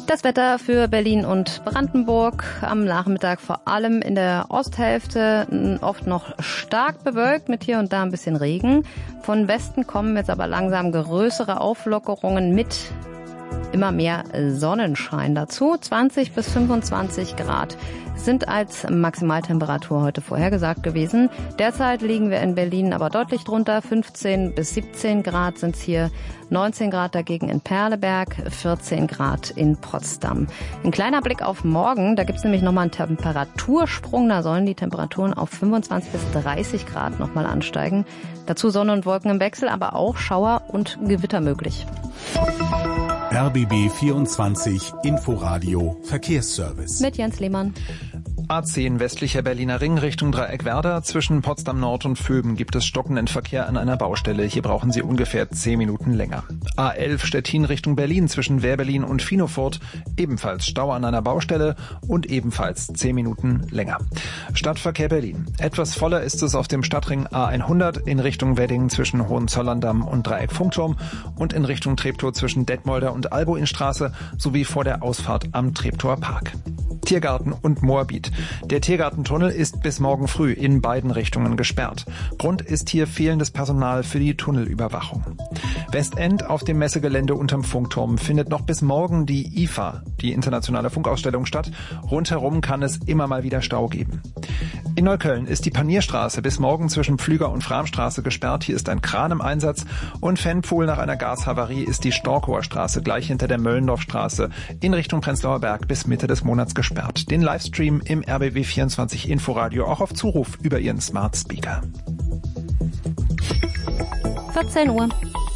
Das Wetter für Berlin und Brandenburg am Nachmittag vor allem in der Osthälfte oft noch stark bewölkt mit hier und da ein bisschen Regen. Von Westen kommen jetzt aber langsam größere Auflockerungen mit immer mehr Sonnenschein dazu. 20 bis 25 Grad sind als Maximaltemperatur heute vorhergesagt gewesen. Derzeit liegen wir in Berlin aber deutlich drunter. 15 bis 17 Grad sind es hier, 19 Grad dagegen in Perleberg, 14 Grad in Potsdam. Ein kleiner Blick auf morgen, da gibt es nämlich nochmal einen Temperatursprung. Da sollen die Temperaturen auf 25 bis 30 Grad nochmal ansteigen. Dazu Sonne und Wolken im Wechsel, aber auch Schauer und Gewitter möglich. RBB 24 Inforadio Verkehrsservice. Mit Jens Lehmann. A10 westlicher Berliner Ring Richtung Dreieck-Werder. Zwischen Potsdam Nord und Vöben gibt es stockenden Verkehr an einer Baustelle. Hier brauchen Sie ungefähr 10 Minuten länger. A11 Stettin Richtung Berlin zwischen Wehrberlin und Finofurt. Ebenfalls Stau an einer Baustelle und ebenfalls 10 Minuten länger. Stadtverkehr Berlin. Etwas voller ist es auf dem Stadtring A100 in Richtung Wedding zwischen Hohenzollern-Damm und Dreieck-Funkturm und in Richtung Treptow zwischen Detmolder und Alboinstraße sowie vor der Ausfahrt am Treptower Park. Tiergarten und Moabit. Der Tiergartentunnel ist bis morgen früh in beiden Richtungen gesperrt. Grund ist hier fehlendes Personal für die Tunnelüberwachung. Westend auf dem Messegelände unterm Funkturm findet noch bis morgen die IFA, die internationale Funkausstellung, statt. Rundherum kann es immer mal wieder Stau geben. In Neukölln ist die Panierstraße bis morgen zwischen Pflüger und Framstraße gesperrt. Hier ist ein Kran im Einsatz. Und Fennpool nach einer Gashavarie ist die Storkower Straße gleich hinter der Möllendorfstraße in Richtung Prenzlauer Berg bis Mitte des Monats gesperrt. Den Livestream im RBB 24 Inforadio auch auf Zuruf über Ihren Smart Speaker. 14 Uhr.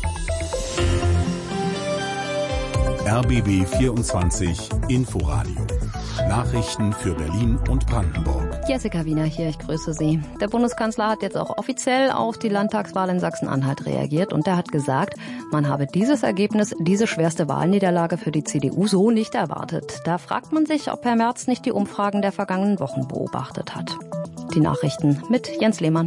RBB 24 Inforadio. Nachrichten für Berlin und Brandenburg. Jessica Wiener hier, ich grüße Sie. Der Bundeskanzler hat jetzt auch offiziell auf die Landtagswahl in Sachsen-Anhalt reagiert und er hat gesagt, man habe dieses Ergebnis, diese schwerste Wahlniederlage für die CDU so nicht erwartet. Da fragt man sich, ob Herr Merz nicht die Umfragen der vergangenen Wochen beobachtet hat. Die Nachrichten mit Jens Lehmann.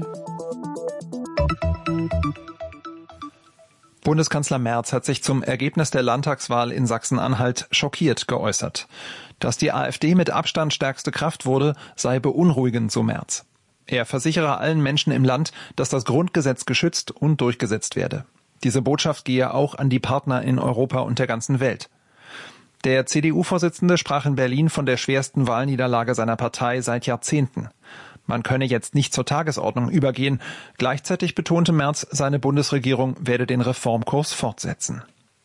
Bundeskanzler Merz hat sich zum Ergebnis der Landtagswahl in Sachsen-Anhalt schockiert geäußert. Dass die AfD mit Abstand stärkste Kraft wurde, sei beunruhigend, so Merz. Er versichere allen Menschen im Land, dass das Grundgesetz geschützt und durchgesetzt werde. Diese Botschaft gehe auch an die Partner in Europa und der ganzen Welt. Der CDU-Vorsitzende sprach in Berlin von der schwersten Wahlniederlage seiner Partei seit Jahrzehnten. Man könne jetzt nicht zur Tagesordnung übergehen. Gleichzeitig betonte Merz, seine Bundesregierung werde den Reformkurs fortsetzen.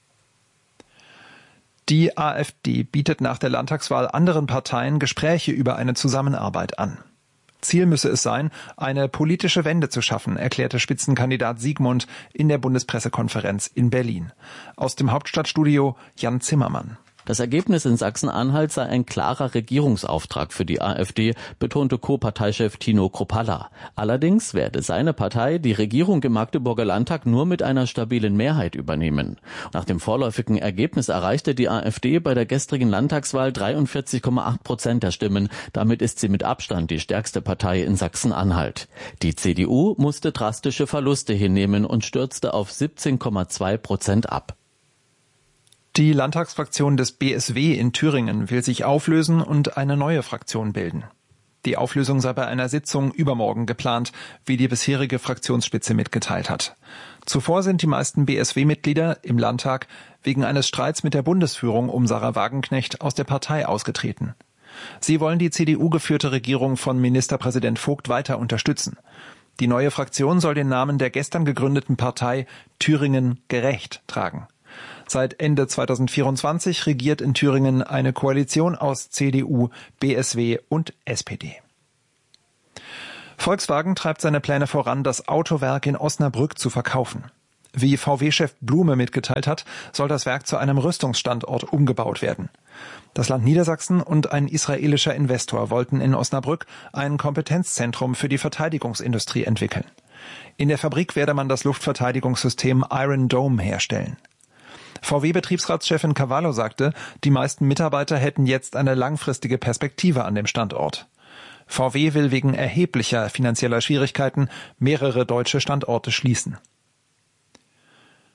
Die AfD bietet nach der Landtagswahl anderen Parteien Gespräche über eine Zusammenarbeit an. Ziel müsse es sein, eine politische Wende zu schaffen, erklärte Spitzenkandidat Siegmund in der Bundespressekonferenz in Berlin. Aus dem Hauptstadtstudio Jan Zimmermann. Das Ergebnis in Sachsen-Anhalt sei ein klarer Regierungsauftrag für die AfD, betonte Co-Parteichef Tino Kruppalla. Allerdings werde seine Partei die Regierung im Magdeburger Landtag nur mit einer stabilen Mehrheit übernehmen. Nach dem vorläufigen Ergebnis erreichte die AfD bei der gestrigen Landtagswahl 43,8% der Stimmen. Damit ist sie mit Abstand die stärkste Partei in Sachsen-Anhalt. Die CDU musste drastische Verluste hinnehmen und stürzte auf 17,2% ab. Die Landtagsfraktion des BSW in Thüringen will sich auflösen und eine neue Fraktion bilden. Die Auflösung sei bei einer Sitzung übermorgen geplant, wie die bisherige Fraktionsspitze mitgeteilt hat. Zuvor sind die meisten BSW-Mitglieder im Landtag wegen eines Streits mit der Bundesführung um Sarah Wagenknecht aus der Partei ausgetreten. Sie wollen die CDU-geführte Regierung von Ministerpräsident Vogt weiter unterstützen. Die neue Fraktion soll den Namen der gestern gegründeten Partei Thüringen gerecht tragen. Seit Ende 2024 regiert in Thüringen eine Koalition aus CDU, BSW und SPD. Volkswagen treibt seine Pläne voran, das Autowerk in Osnabrück zu verkaufen. Wie VW-Chef Blume mitgeteilt hat, soll das Werk zu einem Rüstungsstandort umgebaut werden. Das Land Niedersachsen und ein israelischer Investor wollten in Osnabrück ein Kompetenzzentrum für die Verteidigungsindustrie entwickeln. In der Fabrik werde man das Luftverteidigungssystem Iron Dome herstellen. VW-Betriebsratschefin Cavallo sagte, die meisten Mitarbeiter hätten jetzt eine langfristige Perspektive an dem Standort. VW will wegen erheblicher finanzieller Schwierigkeiten mehrere deutsche Standorte schließen.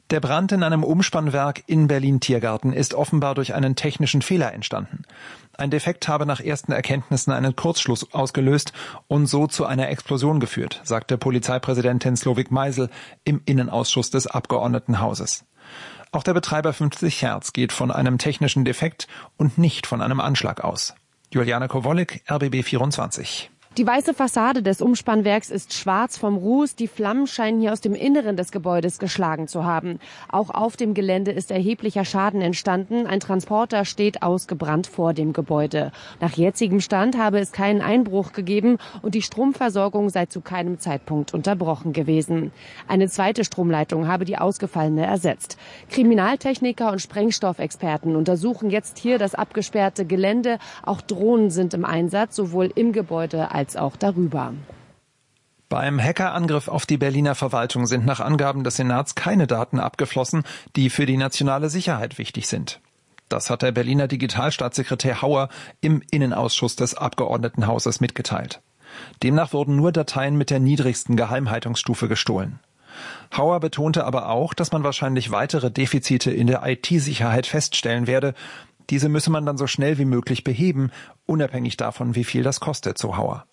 Der Brand in einem Umspannwerk in Berlin-Tiergarten ist offenbar durch einen technischen Fehler entstanden. Ein Defekt habe nach ersten Erkenntnissen einen Kurzschluss ausgelöst und so zu einer Explosion geführt, sagte Polizeipräsidentin Slowik Meisel im Innenausschuss des Abgeordnetenhauses. Auch der Betreiber 50 Hertz geht von einem technischen Defekt und nicht von einem Anschlag aus. Juliane Kowolik, RBB 24. Die weiße Fassade des Umspannwerks ist schwarz vom Ruß. Die Flammen scheinen hier aus dem Inneren des Gebäudes geschlagen zu haben. Auch auf dem Gelände ist erheblicher Schaden entstanden. Ein Transporter steht ausgebrannt vor dem Gebäude. Nach jetzigem Stand habe es keinen Einbruch gegeben und die Stromversorgung sei zu keinem Zeitpunkt unterbrochen gewesen. Eine zweite Stromleitung habe die ausgefallene ersetzt. Kriminaltechniker und Sprengstoffexperten untersuchen jetzt hier das abgesperrte Gelände. Auch Drohnen sind im Einsatz, sowohl im Gebäude als auch darüber. Beim Hackerangriff auf die Berliner Verwaltung sind nach Angaben des Senats keine Daten abgeflossen, die für die nationale Sicherheit wichtig sind. Das hat der Berliner Digitalstaatssekretär Hauer im Innenausschuss des Abgeordnetenhauses mitgeteilt. Demnach wurden nur Dateien mit der niedrigsten Geheimhaltungsstufe gestohlen. Hauer betonte aber auch, dass man wahrscheinlich weitere Defizite in der IT-Sicherheit feststellen werde. Diese müsse man dann so schnell wie möglich beheben, unabhängig davon, wie viel das kostet, so Hauer.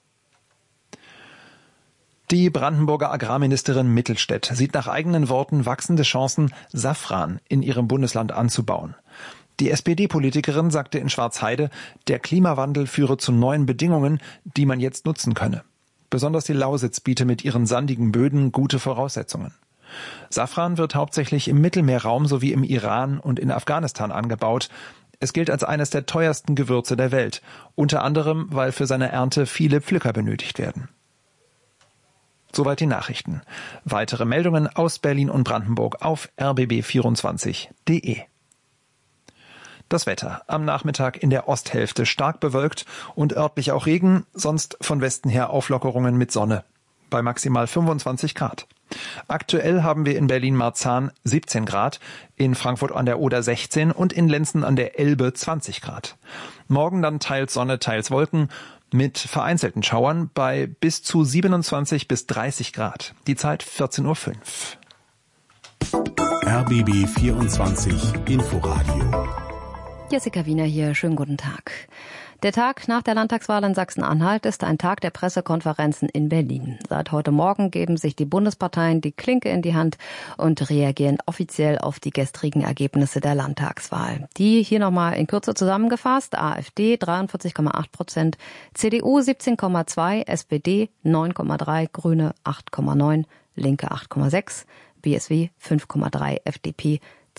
Die Brandenburger Agrarministerin Mittelstädt sieht nach eigenen Worten wachsende Chancen, Safran in ihrem Bundesland anzubauen. Die SPD-Politikerin sagte in Schwarzheide, der Klimawandel führe zu neuen Bedingungen, die man jetzt nutzen könne. Besonders die Lausitz biete mit ihren sandigen Böden gute Voraussetzungen. Safran wird hauptsächlich im Mittelmeerraum sowie im Iran und in Afghanistan angebaut. Es gilt als eines der teuersten Gewürze der Welt, unter anderem, weil für seine Ernte viele Pflücker benötigt werden. Soweit die Nachrichten. Weitere Meldungen aus Berlin und Brandenburg auf rbb24.de. Das Wetter. Am Nachmittag in der Osthälfte stark bewölkt und örtlich auch Regen, sonst von Westen her Auflockerungen mit Sonne. Bei maximal 25 Grad. Aktuell haben wir in Berlin-Marzahn 17 Grad, in Frankfurt an der Oder 16 und in Lenzen an der Elbe 20 Grad. Morgen dann teils Sonne, teils Wolken mit vereinzelten Schauern bei bis zu 27 bis 30 Grad. Die Zeit 14:05 Uhr. RBB 24 Inforadio. Jessica Wiener hier, schönen guten Tag. Der Tag nach der Landtagswahl in Sachsen-Anhalt ist ein Tag der Pressekonferenzen in Berlin. Seit heute Morgen geben sich die Bundesparteien die Klinke in die Hand und reagieren offiziell auf die gestrigen Ergebnisse der Landtagswahl. Die hier nochmal in Kürze zusammengefasst: AfD 43,8%, CDU 17,2%, SPD 9,3%, Grüne 8,9%, Linke 8,6%, BSW 5,3%, FDP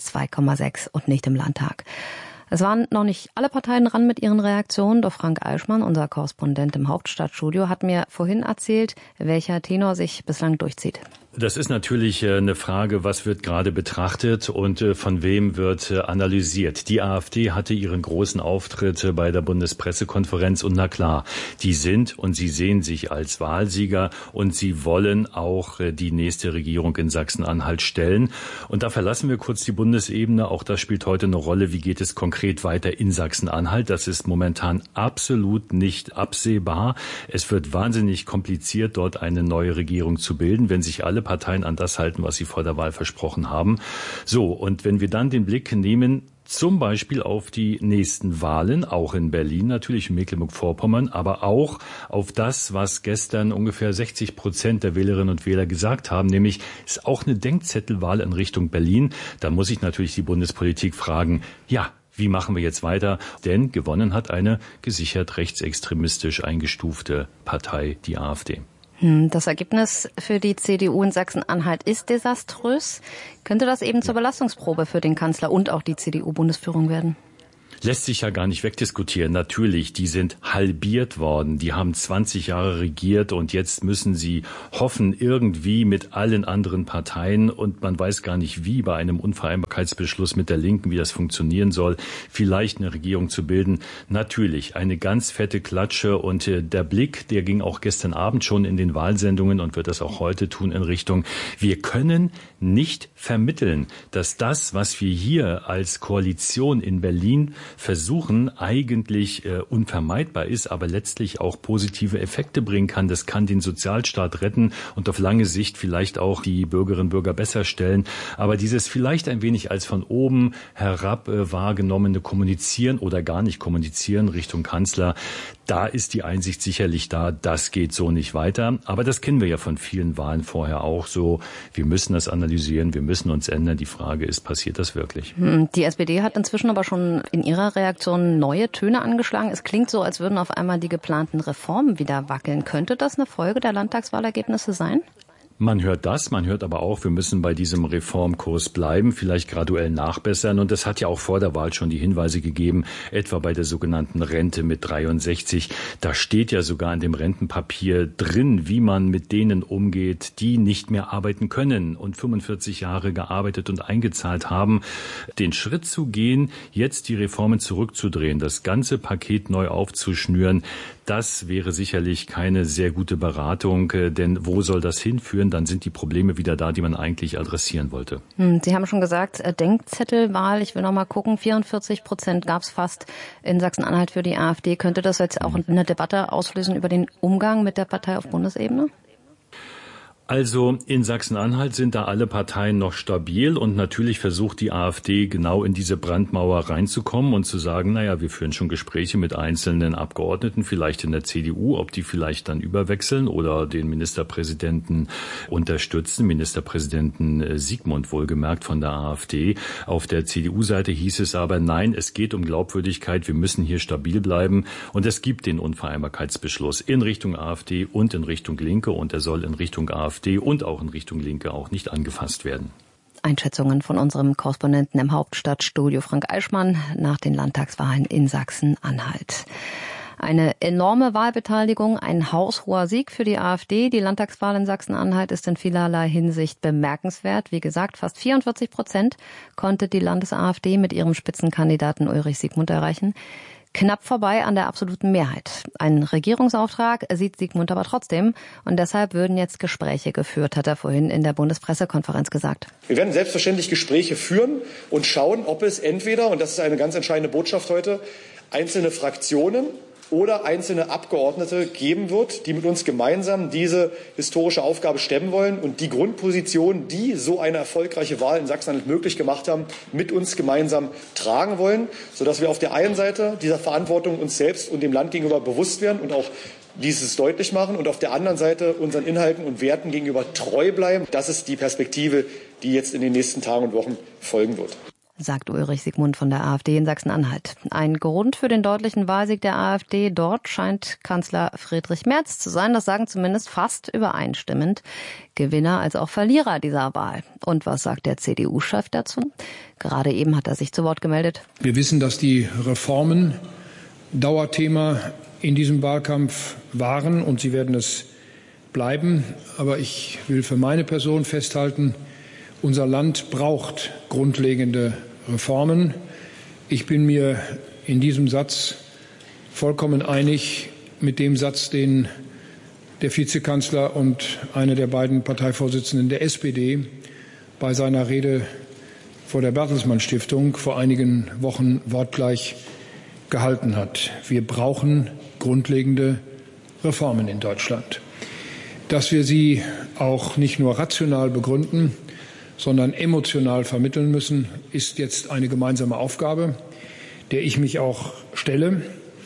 2,6% und nicht im Landtag. Es waren noch nicht alle Parteien dran mit ihren Reaktionen, doch Frank Eichmann, unser Korrespondent im Hauptstadtstudio, hat mir vorhin erzählt, welcher Tenor sich bislang durchzieht. Das ist natürlich eine Frage, was wird gerade betrachtet und von wem wird analysiert. Die AfD hatte ihren großen Auftritt bei der Bundespressekonferenz und na klar, die sind und sie sehen sich als Wahlsieger und sie wollen auch die nächste Regierung in Sachsen-Anhalt stellen. Und da verlassen wir kurz die Bundesebene. Auch das spielt heute eine Rolle. Wie geht es konkret weiter in Sachsen-Anhalt? Das ist momentan absolut nicht absehbar. Es wird wahnsinnig kompliziert, dort eine neue Regierung zu bilden, wenn sich alle Parteien an das halten, was sie vor der Wahl versprochen haben. So, und wenn wir dann den Blick nehmen, zum Beispiel auf die nächsten Wahlen, auch in Berlin, natürlich in Mecklenburg-Vorpommern, aber auch auf das, was gestern ungefähr 60% der Wählerinnen und Wähler gesagt haben, nämlich es ist auch eine Denkzettelwahl in Richtung Berlin. Da muss ich natürlich die Bundespolitik fragen, ja, wie machen wir jetzt weiter? Denn gewonnen hat eine gesichert rechtsextremistisch eingestufte Partei, die AfD. Das Ergebnis für die CDU in Sachsen-Anhalt ist desaströs. Könnte das eben zur Belastungsprobe für den Kanzler und auch die CDU-Bundesführung werden? Lässt sich ja gar nicht wegdiskutieren. Natürlich, die sind halbiert worden. Die haben 20 Jahre regiert und jetzt müssen sie hoffen, irgendwie mit allen anderen Parteien, und man weiß gar nicht wie, bei einem Unvereinbarkeitsbeschluss mit der Linken, wie das funktionieren soll, vielleicht eine Regierung zu bilden. Natürlich, eine ganz fette Klatsche, und der Blick, der ging auch gestern Abend schon in den Wahlsendungen und wird das auch heute tun in Richtung, wir können nicht vermitteln, dass das, was wir hier als Koalition in Berlin versuchen, eigentlich unvermeidbar ist, aber letztlich auch positive Effekte bringen kann. Das kann den Sozialstaat retten und auf lange Sicht vielleicht auch die Bürgerinnen und Bürger besser stellen. Aber dieses vielleicht ein wenig als von oben herab wahrgenommene Kommunizieren oder gar nicht kommunizieren Richtung Kanzler, da ist die Einsicht sicherlich da, das geht so nicht weiter. Aber das kennen wir ja von vielen Wahlen vorher auch so. Wir müssen das analysieren, wir müssen uns ändern. Die Frage ist, passiert das wirklich? Die SPD hat inzwischen aber schon in ihrer Reaktion neue Töne angeschlagen. Es klingt so, als würden auf einmal die geplanten Reformen wieder wackeln. Könnte das eine Folge der Landtagswahlergebnisse sein? Man hört das, man hört aber auch, wir müssen bei diesem Reformkurs bleiben, vielleicht graduell nachbessern. Und das hat ja auch vor der Wahl schon die Hinweise gegeben, etwa bei der sogenannten Rente mit 63. Da steht ja sogar in dem Rentenpapier drin, wie man mit denen umgeht, die nicht mehr arbeiten können und 45 Jahre gearbeitet und eingezahlt haben. Den Schritt zu gehen, jetzt die Reformen zurückzudrehen, das ganze Paket neu aufzuschnüren, das wäre sicherlich keine sehr gute Beratung, denn wo soll das hinführen? Dann sind die Probleme wieder da, die man eigentlich adressieren wollte. Sie haben schon gesagt, Denkzettelwahl, ich will noch mal gucken, 44% gab es fast in Sachsen-Anhalt für die AfD. Könnte das jetzt auch eine Debatte auslösen über den Umgang mit der Partei auf Bundesebene? Also in Sachsen-Anhalt sind da alle Parteien noch stabil und natürlich versucht die AfD genau in diese Brandmauer reinzukommen und zu sagen, naja, wir führen schon Gespräche mit einzelnen Abgeordneten, vielleicht in der CDU, ob die vielleicht dann überwechseln oder den Ministerpräsidenten unterstützen, Ministerpräsidenten Sigmund wohlgemerkt von der AfD. Auf der CDU-Seite hieß es aber, nein, es geht um Glaubwürdigkeit, wir müssen hier stabil bleiben und es gibt den Unvereinbarkeitsbeschluss in Richtung AfD und in Richtung Linke und er soll in Richtung AfD und auch in Richtung Linke auch nicht angefasst werden. Einschätzungen von unserem Korrespondenten im Hauptstadtstudio Frank Eichmann nach den Landtagswahlen in Sachsen-Anhalt. Eine enorme Wahlbeteiligung, ein haushoher Sieg für die AfD. Die Landtagswahl in Sachsen-Anhalt ist in vielerlei Hinsicht bemerkenswert. Wie gesagt, fast 44% konnte die Landes-AfD mit ihrem Spitzenkandidaten Ulrich Sigmund erreichen. Knapp vorbei an der absoluten Mehrheit. Einen Regierungsauftrag sieht Sigmund aber trotzdem. Und deshalb würden jetzt Gespräche geführt, hat er vorhin in der Bundespressekonferenz gesagt. Wir werden selbstverständlich Gespräche führen und schauen, ob es entweder, und das ist eine ganz entscheidende Botschaft heute, einzelne Fraktionen oder einzelne Abgeordnete geben wird, die mit uns gemeinsam diese historische Aufgabe stemmen wollen und die Grundposition, die so eine erfolgreiche Wahl in Sachsen-Anhalt möglich gemacht haben, mit uns gemeinsam tragen wollen, sodass wir auf der einen Seite dieser Verantwortung uns selbst und dem Land gegenüber bewusst werden und auch dieses deutlich machen und auf der anderen Seite unseren Inhalten und Werten gegenüber treu bleiben. Das ist die Perspektive, die jetzt in den nächsten Tagen und Wochen folgen wird. Sagt Ulrich Sigmund von der AfD in Sachsen-Anhalt. Ein Grund für den deutlichen Wahlsieg der AfD dort scheint Kanzler Friedrich Merz zu sein. Das sagen zumindest fast übereinstimmend Gewinner als auch Verlierer dieser Wahl. Und was sagt der CDU-Chef dazu? Gerade eben hat er sich zu Wort gemeldet. Wir wissen, dass die Reformen Dauerthema in diesem Wahlkampf waren und sie werden es bleiben. Aber ich will für meine Person festhalten, unser Land braucht grundlegende Reformen. Ich bin mir in diesem Satz vollkommen einig mit dem Satz, den der Vizekanzler und einer der beiden Parteivorsitzenden der SPD bei seiner Rede vor der Bertelsmann Stiftung vor einigen Wochen wortgleich gehalten hat. Wir brauchen grundlegende Reformen in Deutschland. Dass wir sie auch nicht nur rational begründen, sondern emotional vermitteln müssen, ist jetzt eine gemeinsame Aufgabe, der ich mich auch stelle.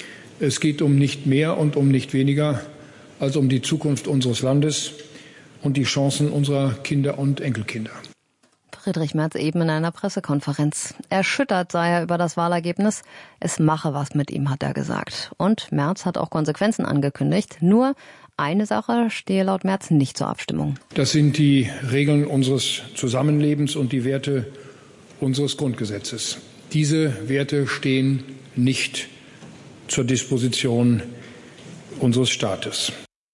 Es geht um nicht mehr und um nicht weniger als um die Zukunft unseres Landes und die Chancen unserer Kinder und Enkelkinder. Friedrich Merz eben in einer Pressekonferenz. Erschüttert sei er über das Wahlergebnis. Es mache was mit ihm, hat er gesagt. Und Merz hat auch Konsequenzen angekündigt. Nur eine Sache stehe laut Merz nicht zur Abstimmung. Das sind die Regeln unseres Zusammenlebens und die Werte unseres Grundgesetzes. Diese Werte stehen nicht zur Disposition unseres Staates.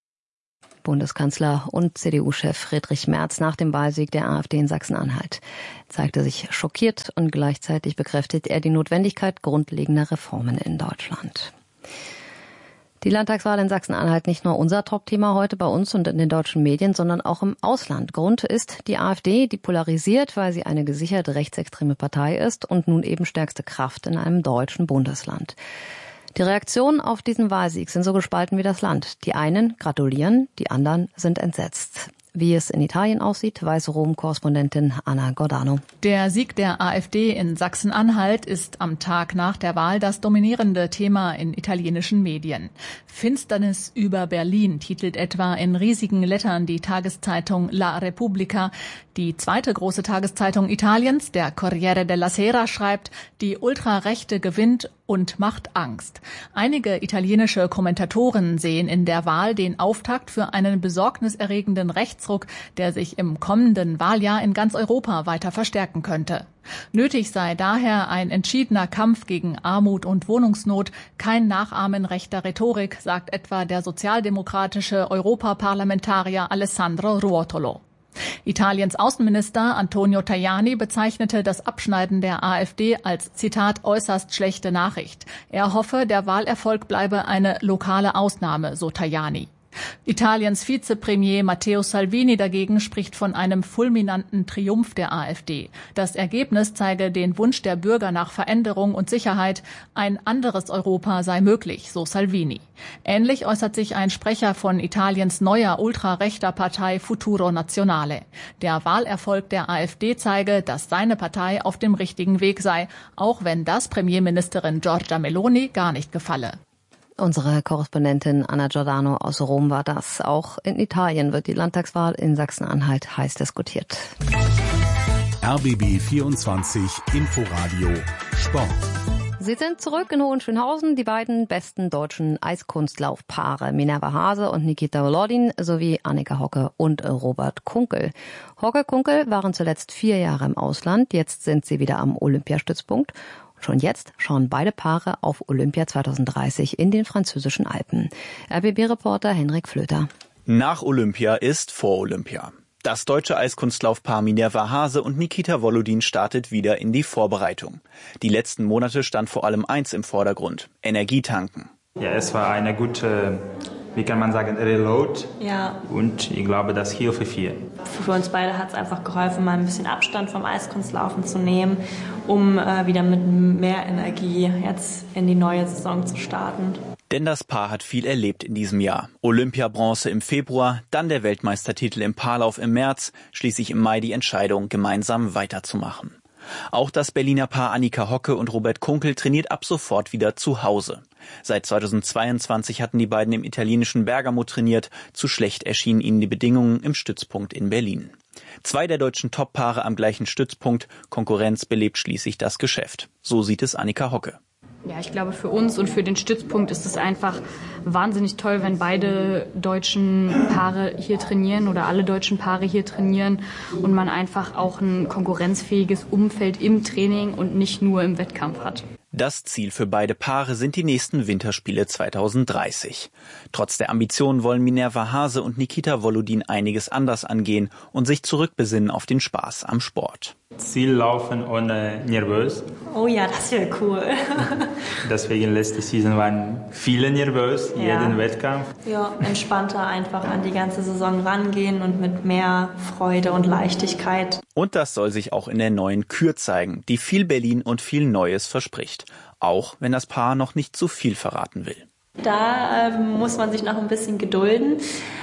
Bundeskanzler und CDU-Chef Friedrich Merz nach dem Wahlsieg der AfD in Sachsen-Anhalt zeigte sich schockiert und gleichzeitig bekräftigt er die Notwendigkeit grundlegender Reformen in Deutschland. Die Landtagswahl in Sachsen-Anhalt nicht nur unser Top-Thema heute bei uns und in den deutschen Medien, sondern auch im Ausland. Grund ist die AfD, die polarisiert, weil sie eine gesicherte rechtsextreme Partei ist und nun eben stärkste Kraft in einem deutschen Bundesland. Die Reaktionen auf diesen Wahlsieg sind so gespalten wie das Land. Die einen gratulieren, die anderen sind entsetzt. Wie es in Italien aussieht, weiß Rom-Korrespondentin Anna Giordano. Der Sieg der AfD in Sachsen-Anhalt ist am Tag nach der Wahl das dominierende Thema in italienischen Medien. Finsternis über Berlin titelt etwa in riesigen Lettern die Tageszeitung La Repubblica. Die zweite große Tageszeitung Italiens, der Corriere della Sera, schreibt, die Ultrarechte gewinnt und macht Angst. Einige italienische Kommentatoren sehen in der Wahl den Auftakt für einen besorgniserregenden Rechtsruck, der sich im kommenden Wahljahr in ganz Europa weiter verstärken könnte. Nötig sei daher ein entschiedener Kampf gegen Armut und Wohnungsnot, kein Nachahmen rechter Rhetorik, sagt etwa der sozialdemokratische Europaparlamentarier Alessandro Ruotolo. Italiens Außenminister Antonio Tajani bezeichnete das Abschneiden der AfD als, Zitat, äußerst schlechte Nachricht. Er hoffe, der Wahlerfolg bleibe eine lokale Ausnahme, so Tajani. Italiens Vizepremier Matteo Salvini dagegen spricht von einem fulminanten Triumph der AfD. Das Ergebnis zeige den Wunsch der Bürger nach Veränderung und Sicherheit. Ein anderes Europa sei möglich, so Salvini. Ähnlich äußert sich ein Sprecher von Italiens neuer ultrarechter Partei Futuro Nazionale. Der Wahlerfolg der AfD zeige, dass seine Partei auf dem richtigen Weg sei, auch wenn das Premierministerin Giorgia Meloni gar nicht gefalle. Unsere Korrespondentin Anna Giordano aus Rom war das. Auch in Italien wird die Landtagswahl in Sachsen-Anhalt heiß diskutiert. RBB 24 Inforadio Sport. Sie sind zurück in Hohenschönhausen, die beiden besten deutschen Eiskunstlaufpaare Minerva Hase und Nikita Volodin sowie Annika Hocke und Robert Kunkel. Hocke Kunkel waren zuletzt 4 Jahre im Ausland, jetzt sind sie wieder am Olympiastützpunkt. Schon jetzt schauen beide Paare auf Olympia 2030 in den französischen Alpen. RBB-Reporter Henrik Flöter. Nach Olympia ist vor Olympia. Das deutsche Eiskunstlaufpaar Minerva Hase und Nikita Volodin startet wieder in die Vorbereitung. Die letzten Monate stand vor allem eins im Vordergrund: Energietanken. Ja, es war eine gute, wie kann man sagen, Reload. Ja. Und ich glaube, das hilft viel. Für uns beide hat es einfach geholfen, mal ein bisschen Abstand vom Eiskunstlaufen zu nehmen, um wieder mit mehr Energie jetzt in die neue Saison zu starten. Denn das Paar hat viel erlebt in diesem Jahr. Olympiabronze im Februar, dann der Weltmeistertitel im Paarlauf im März, schließlich im Mai die Entscheidung, gemeinsam weiterzumachen. Auch das Berliner Paar Annika Hocke und Robert Kunkel trainiert ab sofort wieder zu Hause. Seit 2022 hatten die beiden im italienischen Bergamo trainiert. Zu schlecht erschienen ihnen die Bedingungen im Stützpunkt in Berlin. 2 der deutschen Top-Paare am gleichen Stützpunkt. Konkurrenz belebt schließlich das Geschäft. So sieht es Annika Hocke. Ja, ich glaube, für uns und für den Stützpunkt ist es einfach wahnsinnig toll, wenn beide deutschen Paare hier trainieren oder alle deutschen Paare hier trainieren und man einfach auch ein konkurrenzfähiges Umfeld im Training und nicht nur im Wettkampf hat. Das Ziel für beide Paare sind die nächsten Winterspiele 2030. Trotz der Ambitionen wollen Minerva Hase und Nikita Volodin einiges anders angehen und sich zurückbesinnen auf den Spaß am Sport. Ziel laufen ohne nervös. Oh ja, das wäre cool. Deswegen letzte Saison waren viele nervös, jeden Wettkampf. Ja, entspannter einfach an die ganze Saison rangehen und mit mehr Freude und Leichtigkeit. Und das soll sich auch in der neuen Kür zeigen, die viel Berlin und viel Neues verspricht. Auch wenn das Paar noch nicht zu viel verraten will. Da muss man sich noch ein bisschen gedulden.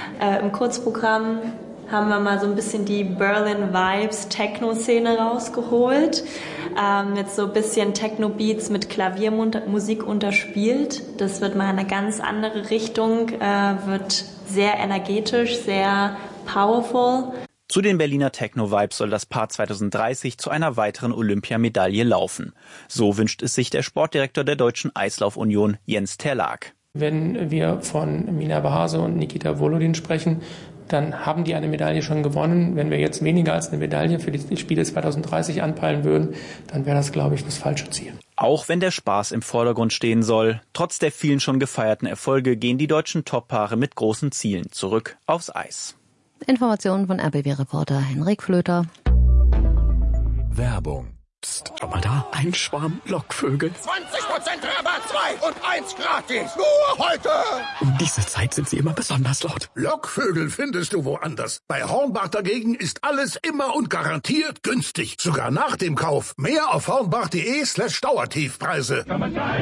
Im Kurzprogramm haben wir mal so ein bisschen die Berlin-Vibes Techno-Szene rausgeholt. Mit so ein bisschen Techno-Beats mit Klaviermusik unterspielt. Das wird mal eine ganz andere Richtung, wird sehr energetisch, sehr powerful. Zu den Berliner Techno-Vibes soll das Paar 2030 zu einer weiteren Olympiamedaille laufen. So wünscht es sich der Sportdirektor der Deutschen Eislaufunion, Jens Terlag. Wenn wir von Minerva Hase und Nikita Volodin sprechen, dann haben die eine Medaille schon gewonnen. Wenn wir jetzt weniger als eine Medaille für die Spiele 2030 anpeilen würden, dann wäre das, glaube ich, das falsche Ziel. Auch wenn der Spaß im Vordergrund stehen soll, trotz der vielen schon gefeierten Erfolge gehen die deutschen Toppaare mit großen Zielen zurück aufs Eis. Informationen von RBB-Reporter Henrik Flöter. Werbung Psst, schau mal da, ein Schwarm Lockvögel. 20% Rabatt, 2 und 1 gratis. Nur heute. Um diese Zeit sind sie immer besonders laut. Lockvögel findest du woanders. Bei Hornbach dagegen ist alles immer und garantiert günstig. Sogar nach dem Kauf. Mehr auf hornbach.de/Dauertiefpreise.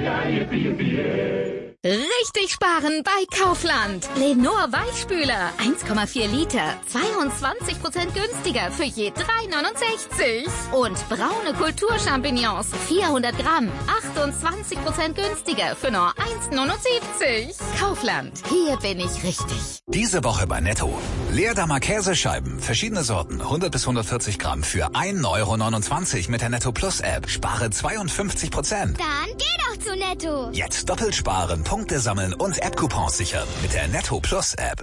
Richtig sparen bei Kaufland. Lenor Weichspüler 1,4 Liter, 22% günstiger für je 3,69. Und braune Kulturchampignons 400 Gramm, 28% günstiger für nur 1,79. Kaufland, hier bin ich richtig. Diese Woche bei Netto. Leerdammer Käsescheiben, verschiedene Sorten, 100 bis 140 Gramm für 1,29 € mit der Netto Plus App. Spare 52%. Dann geh doch zu Netto. Jetzt doppelt sparen, Punkte sammeln und App-Coupons sichern mit der Netto Plus App.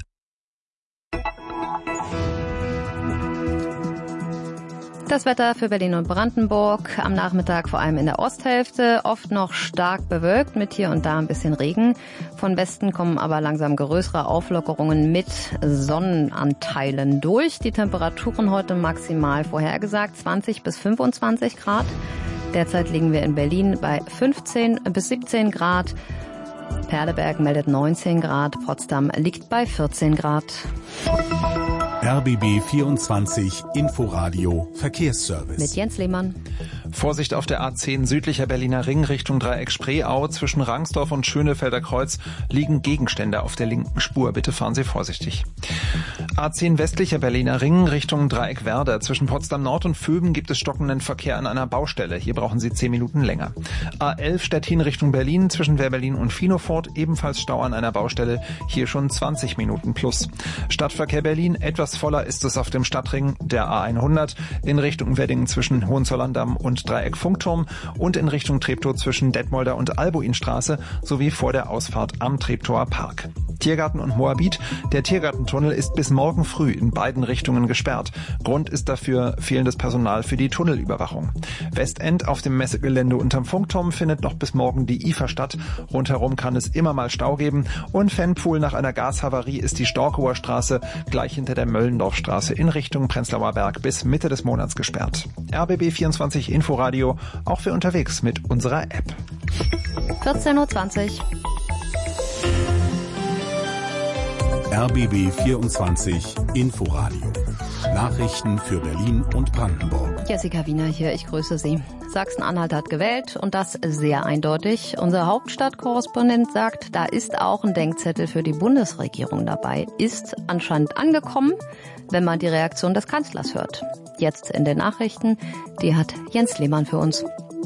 Das Wetter für Berlin und Brandenburg. Am Nachmittag vor allem in der Osthälfte. Oft noch stark bewölkt mit hier und da ein bisschen Regen. Von Westen kommen aber langsam größere Auflockerungen mit Sonnenanteilen durch. Die Temperaturen heute maximal vorhergesagt 20 bis 25 Grad. Derzeit liegen wir in Berlin bei 15 bis 17 Grad. Perleberg meldet 19 Grad. Potsdam liegt bei 14 Grad. RBB 24 Inforadio Verkehrsservice. Mit Jens Lehmann. Vorsicht auf der A10 südlicher Berliner Ring Richtung Dreieck Spreeau. Zwischen Rangsdorf und Schönefelder Kreuz liegen Gegenstände auf der linken Spur. Bitte fahren Sie vorsichtig. A10 westlicher Berliner Ring Richtung Dreieck Werder. Zwischen Potsdam Nord und Vöben gibt es stockenden Verkehr an einer Baustelle. Hier brauchen Sie 10 Minuten länger. A11 Stettin Richtung Berlin. Zwischen Wehrberlin und Finofort ebenfalls Stau an einer Baustelle. Hier schon 20 Minuten plus. Stadtverkehr Berlin. Etwas voller ist es auf dem Stadtring der A100 in Richtung Wedding zwischen Hohenzollern-Damm und Dreieck Funkturm und in Richtung Treptow zwischen Detmolder und Albuinstraße sowie vor der Ausfahrt am Treptower Park. Tiergarten und Moabit. Der Tiergartentunnel ist bis morgen früh in beiden Richtungen gesperrt. Grund ist dafür fehlendes Personal für die Tunnelüberwachung. Westend auf dem Messegelände unterm Funkturm findet noch bis morgen die IFA statt. Rundherum kann es immer mal Stau geben. Und Fanpool nach einer Gashavarie ist die Storkower Straße gleich hinter der Möllendorfstraße in Richtung Prenzlauer Berg bis Mitte des Monats gesperrt. RBB 24 Inforadio, auch für unterwegs mit unserer App. 14:20 Uhr. RBB 24 Inforadio. Nachrichten für Berlin und Brandenburg. Jessica Wiener hier, ich grüße Sie. Sachsen-Anhalt hat gewählt und das sehr eindeutig. Unser Hauptstadtkorrespondent sagt, da ist auch ein Denkzettel für die Bundesregierung dabei. Ist anscheinend angekommen, wenn man die Reaktion des Kanzlers hört. Jetzt in den Nachrichten, die hat Jens Lehmann für uns.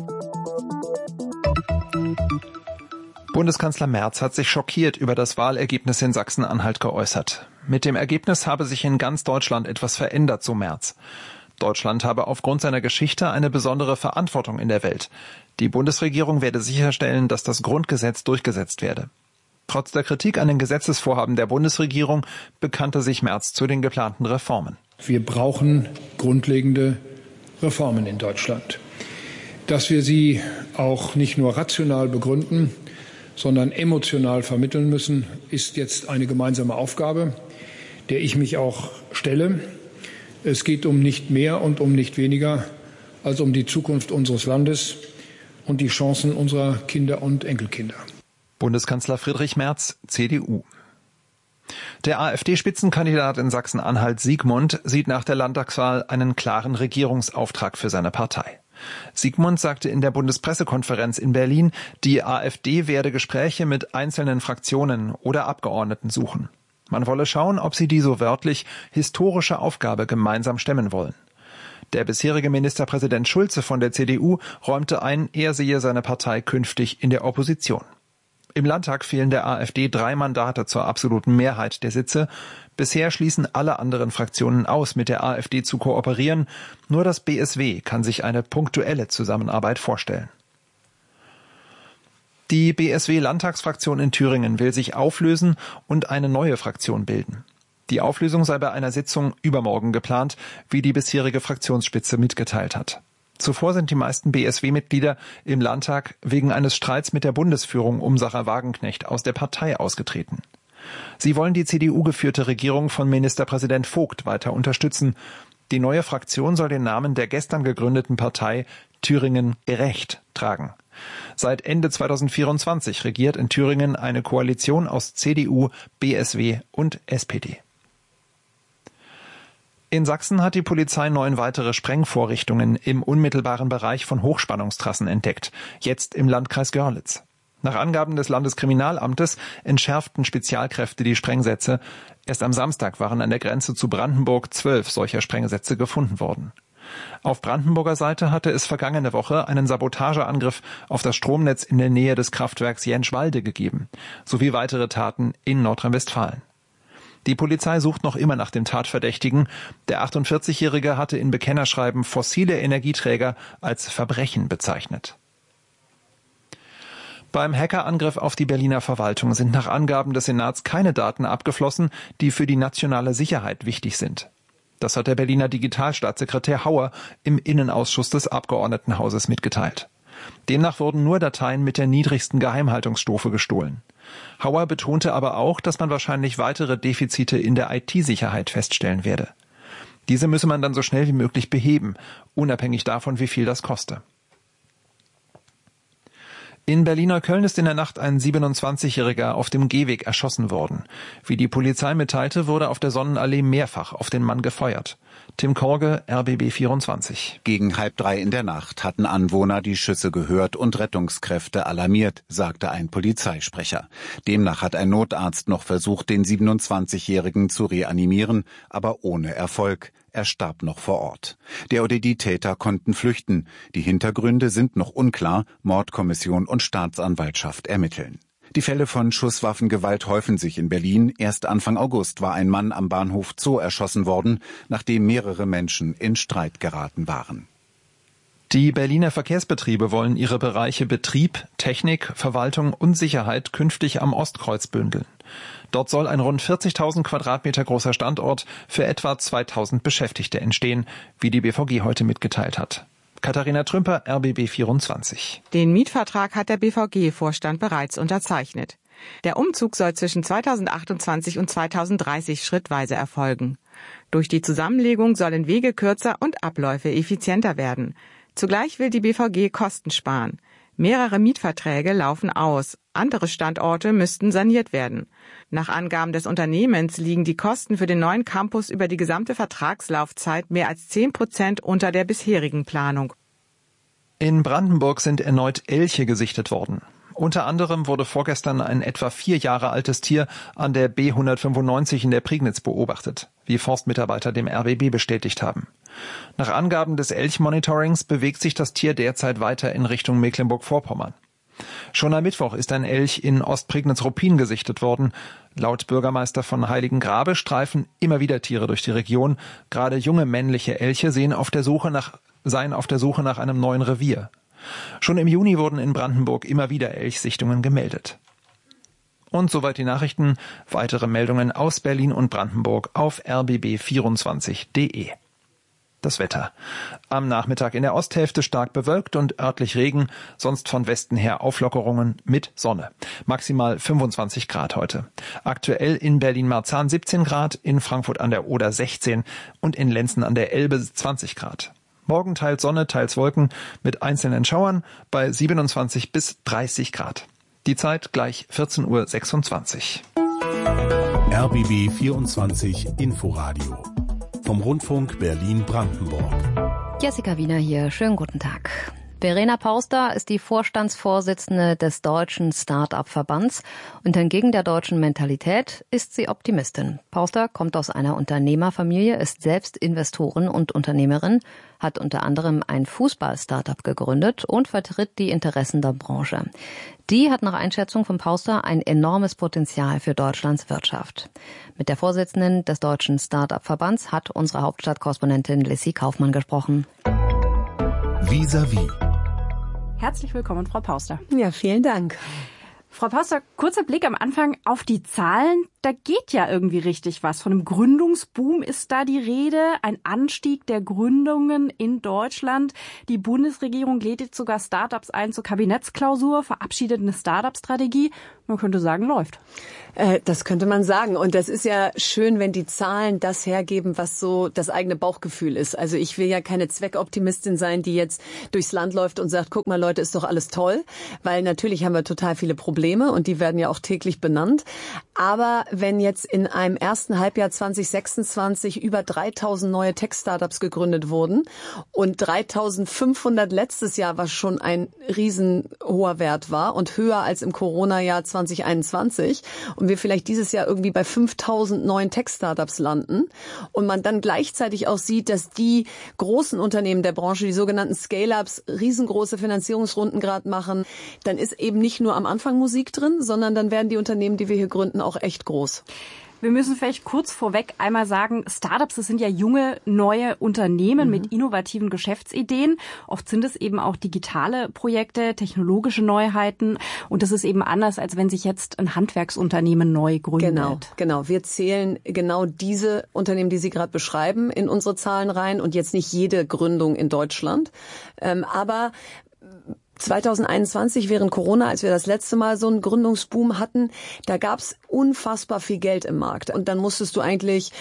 Bundeskanzler Merz hat sich schockiert über das Wahlergebnis in Sachsen-Anhalt geäußert. Mit dem Ergebnis habe sich in ganz Deutschland etwas verändert, so Merz. Deutschland habe aufgrund seiner Geschichte eine besondere Verantwortung in der Welt. Die Bundesregierung werde sicherstellen, dass das Grundgesetz durchgesetzt werde. Trotz der Kritik an den Gesetzesvorhaben der Bundesregierung bekannte sich Merz zu den geplanten Reformen. Wir brauchen grundlegende Reformen in Deutschland. Dass wir sie auch nicht nur rational begründen, sondern emotional vermitteln müssen, ist jetzt eine gemeinsame Aufgabe, der ich mich auch stelle. Es geht um nicht mehr und um nicht weniger als um die Zukunft unseres Landes und die Chancen unserer Kinder und Enkelkinder. Bundeskanzler Friedrich Merz, CDU. Der AfD-Spitzenkandidat in Sachsen-Anhalt Siegmund sieht nach der Landtagswahl einen klaren Regierungsauftrag für seine Partei. Siegmund sagte in der Bundespressekonferenz in Berlin, die AfD werde Gespräche mit einzelnen Fraktionen oder Abgeordneten suchen. Man wolle schauen, ob sie die so wörtlich historische Aufgabe gemeinsam stemmen wollen. Der bisherige Ministerpräsident Schulze von der CDU räumte ein, er sehe seine Partei künftig in der Opposition. Im Landtag fehlen der AfD 3 Mandate zur absoluten Mehrheit der Sitze. Bisher schließen alle anderen Fraktionen aus, mit der AfD zu kooperieren. Nur das BSW kann sich eine punktuelle Zusammenarbeit vorstellen. Die BSW-Landtagsfraktion in Thüringen will sich auflösen und eine neue Fraktion bilden. Die Auflösung sei bei einer Sitzung übermorgen geplant, wie die bisherige Fraktionsspitze mitgeteilt hat. Zuvor sind die meisten BSW-Mitglieder im Landtag wegen eines Streits mit der Bundesführung um Sarah Wagenknecht aus der Partei ausgetreten. Sie wollen die CDU-geführte Regierung von Ministerpräsident Vogt weiter unterstützen. Die neue Fraktion soll den Namen der gestern gegründeten Partei Thüringen gerecht tragen. Seit Ende 2024 regiert in Thüringen eine Koalition aus CDU, BSW und SPD. In Sachsen hat die Polizei 9 weitere Sprengvorrichtungen im unmittelbaren Bereich von Hochspannungstrassen entdeckt, jetzt im Landkreis Görlitz. Nach Angaben des Landeskriminalamtes entschärften Spezialkräfte die Sprengsätze. Erst am Samstag waren an der Grenze zu Brandenburg 12 solcher Sprengsätze gefunden worden. Auf Brandenburger Seite hatte es vergangene Woche einen Sabotageangriff auf das Stromnetz in der Nähe des Kraftwerks Jenschwalde gegeben, sowie weitere Taten in Nordrhein-Westfalen. Die Polizei sucht noch immer nach dem Tatverdächtigen. Der 48-Jährige hatte in Bekennerschreiben fossile Energieträger als Verbrechen bezeichnet. Beim Hackerangriff auf die Berliner Verwaltung sind nach Angaben des Senats keine Daten abgeflossen, die für die nationale Sicherheit wichtig sind. Das hat der Berliner Digitalstaatssekretär Hauer im Innenausschuss des Abgeordnetenhauses mitgeteilt. Demnach wurden nur Dateien mit der niedrigsten Geheimhaltungsstufe gestohlen. Hauer betonte aber auch, dass man wahrscheinlich weitere Defizite in der IT-Sicherheit feststellen werde. Diese müsse man dann so schnell wie möglich beheben, unabhängig davon, wie viel das koste. In Berliner-Köln ist in der Nacht ein 27-Jähriger auf dem Gehweg erschossen worden. Wie die Polizei mitteilte, wurde auf der Sonnenallee mehrfach auf den Mann gefeuert. Tim Korge, RBB 24. Gegen 2:30 in der Nacht hatten Anwohner die Schüsse gehört und Rettungskräfte alarmiert, sagte ein Polizeisprecher. Demnach hat ein Notarzt noch versucht, den 27-Jährigen zu reanimieren, aber ohne Erfolg. Er starb noch vor Ort. Der oder die Täter konnten flüchten. Die Hintergründe sind noch unklar. Mordkommission und Staatsanwaltschaft ermitteln. Die Fälle von Schusswaffengewalt häufen sich in Berlin. Erst Anfang August war ein Mann am Bahnhof Zoo erschossen worden, nachdem mehrere Menschen in Streit geraten waren. Die Berliner Verkehrsbetriebe wollen ihre Bereiche Betrieb, Technik, Verwaltung und Sicherheit künftig am Ostkreuz bündeln. Dort soll ein rund 40.000 Quadratmeter großer Standort für etwa 2.000 Beschäftigte entstehen, wie die BVG heute mitgeteilt hat. Katharina Trümper, RBB 24. Den Mietvertrag hat der BVG-Vorstand bereits unterzeichnet. Der Umzug soll zwischen 2028 und 2030 schrittweise erfolgen. Durch die Zusammenlegung sollen Wege kürzer und Abläufe effizienter werden. Zugleich will die BVG Kosten sparen. Mehrere Mietverträge laufen aus. Andere Standorte müssten saniert werden. Nach Angaben des Unternehmens liegen die Kosten für den neuen Campus über die gesamte Vertragslaufzeit mehr als 10% unter der bisherigen Planung. In Brandenburg sind erneut Elche gesichtet worden. Unter anderem wurde vorgestern ein etwa 4 Jahre altes Tier an der B195 in der Prignitz beobachtet, wie Forstmitarbeiter dem RBB bestätigt haben. Nach Angaben des Elchmonitorings bewegt sich das Tier derzeit weiter in Richtung Mecklenburg-Vorpommern. Schon am Mittwoch ist ein Elch in Ostprignitz-Ruppin gesichtet worden. Laut Bürgermeister von Heiligengrabe streifen immer wieder Tiere durch die Region. Gerade junge männliche Elche seien auf der Suche nach einem neuen Revier. Schon im Juni wurden in Brandenburg immer wieder Elchsichtungen gemeldet. Und soweit die Nachrichten. Weitere Meldungen aus Berlin und Brandenburg auf rbb24.de. Das Wetter. Am Nachmittag in der Osthälfte stark bewölkt und örtlich Regen, sonst von Westen her Auflockerungen mit Sonne. Maximal 25 Grad heute. Aktuell in Berlin-Marzahn 17 Grad, in Frankfurt an der Oder 16 und in Lenzen an der Elbe 20 Grad. Morgen teils Sonne, teils Wolken mit einzelnen Schauern bei 27 bis 30 Grad. Die Zeit gleich 14:26 Uhr. RBB 24 Inforadio vom Rundfunk Berlin-Brandenburg. Jessica Wiener hier. Schönen guten Tag. Verena Pauster ist die Vorstandsvorsitzende des Deutschen Start-up-Verbands und entgegen der deutschen Mentalität ist sie Optimistin. Pauster kommt aus einer Unternehmerfamilie, ist selbst Investorin und Unternehmerin, hat unter anderem ein Fußball-Startup gegründet und vertritt die Interessen der Branche. Die hat nach Einschätzung von Pauster ein enormes Potenzial für Deutschlands Wirtschaft. Mit der Vorsitzenden des Deutschen Start-up-Verbands hat unsere Hauptstadtkorrespondentin Lissy Kaufmann gesprochen. Vis-à-vis. Herzlich willkommen, Frau Pauster. Ja, vielen Dank. Frau Pauster, kurzer Blick am Anfang auf die Zahlen. Da geht ja irgendwie richtig was. Von einem Gründungsboom ist da die Rede. Ein Anstieg der Gründungen in Deutschland. Die Bundesregierung lädt jetzt sogar Startups ein zur Kabinettsklausur, verabschiedet eine Startup-Strategie. Man könnte sagen, läuft. Das könnte man sagen. Und das ist ja schön, wenn die Zahlen das hergeben, was so das eigene Bauchgefühl ist. Also ich will ja keine Zweckoptimistin sein, die jetzt durchs Land läuft und sagt, guck mal Leute, ist doch alles toll. Weil natürlich haben wir total viele Probleme und die werden ja auch täglich benannt. Aber wenn jetzt in einem ersten Halbjahr 2026 über 3.000 neue Tech-Startups gegründet wurden und 3.500 letztes Jahr, was schon ein riesenhoher Wert war und höher als im Corona-Jahr 2021, und wir vielleicht dieses Jahr irgendwie bei 5.000 neuen Tech-Startups landen und man dann gleichzeitig auch sieht, dass die großen Unternehmen der Branche, die sogenannten Scale-Ups, riesengroße Finanzierungsrunden gerade machen, dann ist eben nicht nur am Anfang Musik drin, sondern dann werden die Unternehmen, die wir hier gründen, auch echt groß. Wir müssen vielleicht kurz vorweg einmal sagen, Startups, das sind ja junge, neue Unternehmen mit innovativen Geschäftsideen. Oft sind es eben auch digitale Projekte, technologische Neuheiten. Und das ist eben anders, als wenn sich jetzt ein Handwerksunternehmen neu gründet. Genau. Wir zählen genau diese Unternehmen, die Sie gerade beschreiben, in unsere Zahlen rein und jetzt nicht jede Gründung in Deutschland. Aber 2021 während Corona, als wir das letzte Mal so einen Gründungsboom hatten, da gab's unfassbar viel Geld im Markt. Und dann musstest du eigentlich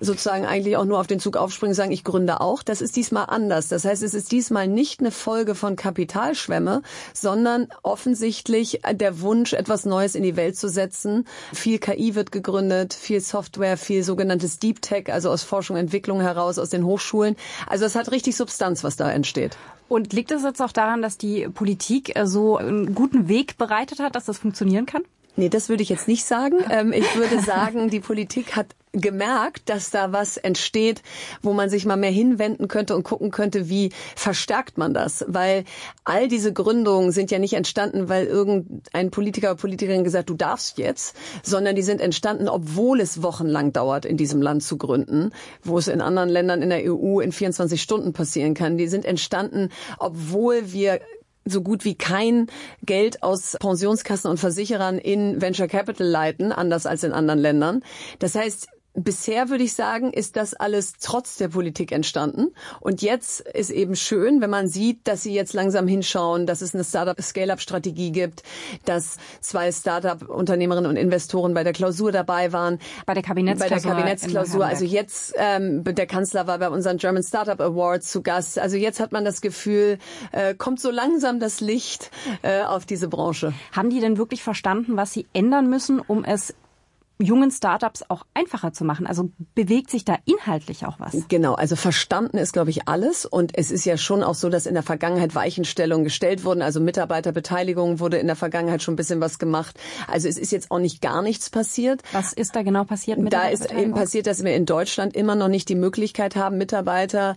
auch nur auf den Zug aufspringen und sagen, ich gründe auch. Das ist diesmal anders. Das heißt, es ist diesmal nicht eine Folge von Kapitalschwemme, sondern offensichtlich der Wunsch, etwas Neues in die Welt zu setzen. Viel KI wird gegründet, viel Software, viel sogenanntes Deep Tech, also aus Forschung und Entwicklung heraus, aus den Hochschulen. Also es hat richtig Substanz, was da entsteht. Und liegt es jetzt auch daran, dass die Politik so einen guten Weg bereitet hat, dass das funktionieren kann? Nee, das würde ich jetzt nicht sagen. Ich würde sagen, die Politik hat gemerkt, dass da was entsteht, wo man sich mal mehr hinwenden könnte und gucken könnte, wie verstärkt man das. Weil all diese Gründungen sind ja nicht entstanden, weil irgendein Politiker oder Politikerin gesagt, du darfst jetzt, sondern die sind entstanden, obwohl es wochenlang dauert, in diesem Land zu gründen, wo es in anderen Ländern in der EU in 24 Stunden passieren kann. Die sind entstanden, obwohl wir so gut wie kein Geld aus Pensionskassen und Versicherern in Venture Capital leiten, anders als in anderen Ländern. Das heißt, bisher würde ich sagen, ist das alles trotz der Politik entstanden. Und jetzt ist eben schön, wenn man sieht, dass sie jetzt langsam hinschauen, dass es eine Startup-Scale-Up-Strategie gibt, dass 2 Startup-Unternehmerinnen und Investoren bei der Klausur dabei waren. Bei der Kabinettsklausur. Also jetzt, der Kanzler war bei unseren German Startup Awards zu Gast. Also jetzt hat man das Gefühl, kommt so langsam das Licht auf diese Branche. Haben die denn wirklich verstanden, was sie ändern müssen, um es jungen Startups auch einfacher zu machen? Also bewegt sich da inhaltlich auch was? Genau, also verstanden ist, glaube ich, alles. Und es ist ja schon auch so, dass in der Vergangenheit Weichenstellungen gestellt wurden. Also Mitarbeiterbeteiligung wurde in der Vergangenheit schon ein bisschen was gemacht. Also es ist jetzt auch nicht gar nichts passiert. Was ist da genau passiert? Da ist eben passiert, dass wir in Deutschland immer noch nicht die Möglichkeit haben, Mitarbeiter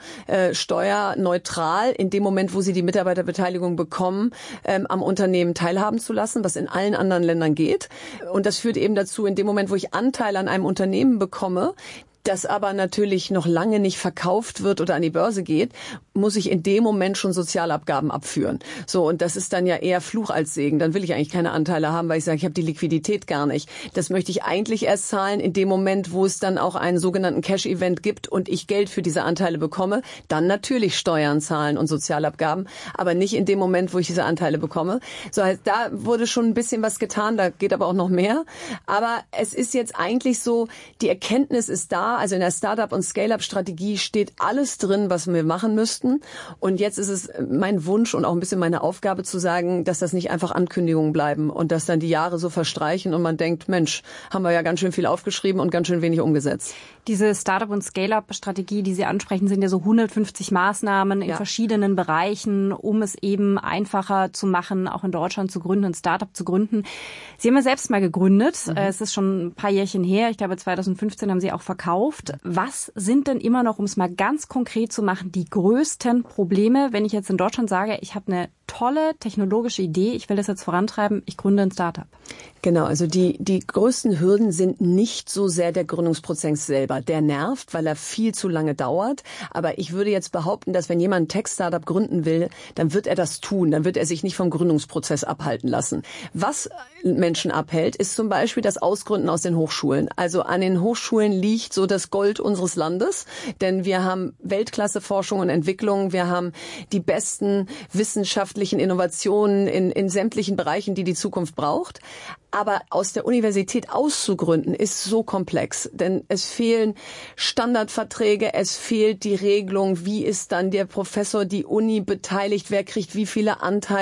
steuerneutral in dem Moment, wo sie die Mitarbeiterbeteiligung bekommen, am Unternehmen teilhaben zu lassen, was in allen anderen Ländern geht. Und das führt eben dazu, in dem Moment, wo ich Anteil an einem Unternehmen bekomme, das aber natürlich noch lange nicht verkauft wird oder an die Börse geht, muss ich in dem Moment schon Sozialabgaben abführen. So, und das ist dann ja eher Fluch als Segen. Dann will ich eigentlich keine Anteile haben, weil ich sage, ich habe die Liquidität gar nicht. Das möchte ich eigentlich erst zahlen in dem Moment, wo es dann auch einen sogenannten Cash-Event gibt und ich Geld für diese Anteile bekomme. Dann natürlich Steuern zahlen und Sozialabgaben, aber nicht in dem Moment, wo ich diese Anteile bekomme. So, da wurde schon ein bisschen was getan, da geht aber auch noch mehr. Aber es ist jetzt eigentlich so, die Erkenntnis ist da. Also in der Startup- und Scale-Up-Strategie steht alles drin, was wir machen müssten. Und jetzt ist es mein Wunsch und auch ein bisschen meine Aufgabe zu sagen, dass das nicht einfach Ankündigungen bleiben und dass dann die Jahre so verstreichen und man denkt, Mensch, haben wir ja ganz schön viel aufgeschrieben und ganz schön wenig umgesetzt. Diese Startup- und Scale-Up-Strategie, die Sie ansprechen, sind ja so 150 Maßnahmen in verschiedenen Bereichen, um es eben einfacher zu machen, auch in Deutschland zu gründen, ein Startup zu gründen. Sie haben ja selbst mal gegründet. Es ist schon ein paar Jährchen her. Ich glaube, 2015 haben Sie auch verkauft. Was sind denn immer noch, um es mal ganz konkret zu machen, die größten Probleme, wenn ich jetzt in Deutschland sage, ich habe eine tolle technologische Idee, ich will das jetzt vorantreiben, ich gründe ein Startup? Genau, also die größten Hürden sind nicht so sehr der Gründungsprozess selber. Der nervt, weil er viel zu lange dauert. Aber ich würde jetzt behaupten, dass wenn jemand ein Tech-Startup gründen will, dann wird er das tun. Dann wird er sich nicht vom Gründungsprozess abhalten lassen. Was Menschen abhält, ist zum Beispiel das Ausgründen aus den Hochschulen. Also an den Hochschulen liegt so das Gold unseres Landes. Denn wir haben Weltklasse-Forschung und Entwicklung. Wir haben die besten wissenschaftlichen Innovationen in sämtlichen Bereichen, die die Zukunft braucht. Aber aus der Universität auszugründen ist so komplex, denn es fehlen Standardverträge, es fehlt die Regelung, wie ist dann der Professor, die Uni beteiligt, wer kriegt wie viele Anteile.